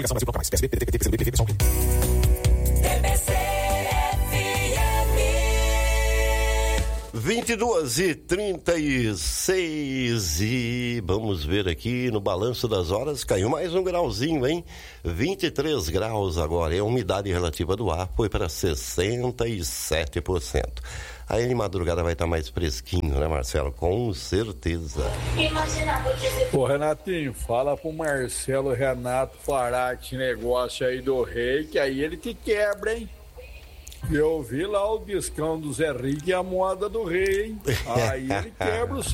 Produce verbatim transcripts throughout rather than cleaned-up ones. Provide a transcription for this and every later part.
vinte e duas e trinta e seis e vamos ver aqui no balanço das horas, caiu mais um grauzinho, hein? vinte e três graus agora, e a umidade relativa do ar foi para sessenta e sete por cento. Aí de madrugada vai estar mais fresquinho, né, Marcelo? Com certeza. Ô, Renatinho, fala pro Marcelo Renato parar esse negócio aí do rei, que aí ele te quebra, hein? Eu vi lá o discão do Zé Rique e a moda do rei, hein? Aí ele quebra o seu.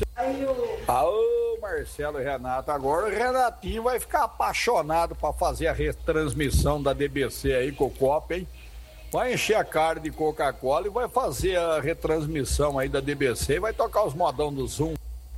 Ô, Marcelo Renato, agora o Renatinho vai ficar apaixonado pra fazer a retransmissão da D B C aí com o Copa, hein? Vai encher a cara de Coca-Cola e vai fazer a retransmissão aí da D B C e vai tocar os modão do Zoom.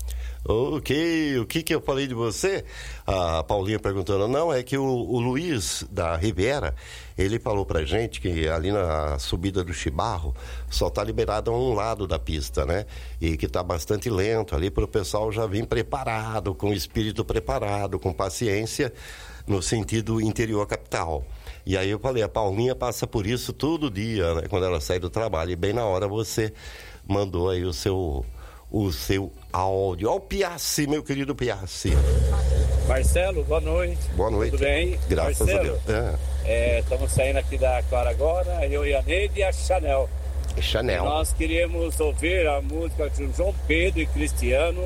Ok, o que que eu falei de você? A Paulinha perguntando, não, é que o, o Luiz da Riviera, ele falou pra gente que ali na subida do Chibarro só tá liberado a um lado da pista, né? E que tá bastante lento ali pro pessoal já vir preparado, com o espírito preparado, com paciência, no sentido interior capital. E aí eu falei, a Paulinha passa por isso todo dia, né? Quando ela sai do trabalho, e bem na hora você mandou aí o seu... o seu áudio. Ó, o Piassi, meu querido Piassi. Marcelo, boa noite. Boa noite. Tudo bem? Graças Marcelo, a Deus. Estamos é, saindo aqui da Clara agora, eu e a Neide e a Chanel. Chanel. E nós queríamos ouvir a música de João Pedro e Cristiano,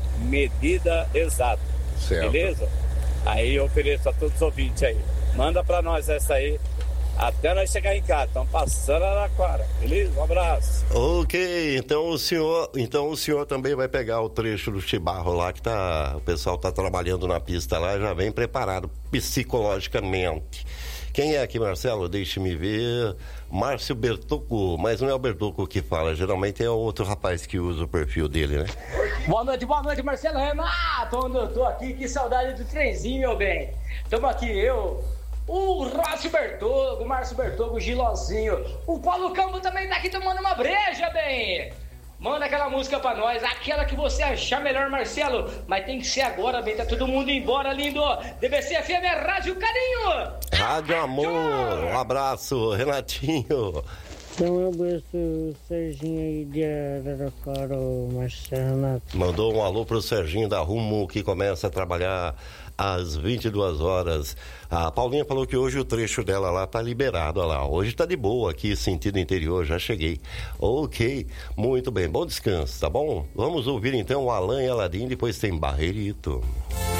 Medida Exata. Certo. Beleza? Aí eu ofereço a todos os ouvintes aí. Manda pra nós essa aí. Até nós chegar em casa, estamos passando a Araraquara, beleza? Um abraço. Ok, então o senhor, então o senhor também vai pegar o trecho do Chibarro lá, que tá, o pessoal tá trabalhando na pista lá, já vem preparado psicologicamente. Quem é aqui, Marcelo? Deixe-me ver. Márcio Bertocco, mas não é o Bertocco que fala, geralmente é o outro rapaz que usa o perfil dele, né? Boa noite, boa noite, Marcelo Renato, onde eu tô aqui, que saudade do trenzinho, meu bem. Tamo aqui, eu... o Rócio Bertogo, o Márcio Bertogo, o Gilozinho. O Paulo Campo também tá aqui tomando uma breja, bem. Manda aquela música pra nós, aquela que você achar melhor, Marcelo. Mas tem que ser agora, bem. Tá todo mundo embora, lindo. D B C F M é Rádio Carinho. Rádio Amor. Um abraço, Renatinho. Então um abraço, o Serginho aí de Araraquara, o Marcelo Renato. Mandou um alô pro Serginho da Rumo, que começa a trabalhar às vinte e duas horas. A Paulinha falou que hoje o trecho dela lá tá liberado, olha lá. Hoje tá de boa aqui, sentido interior, já cheguei. Ok, muito bem, bom descanso, tá bom? Vamos ouvir então o Alan e Aladim, depois tem Barreirito.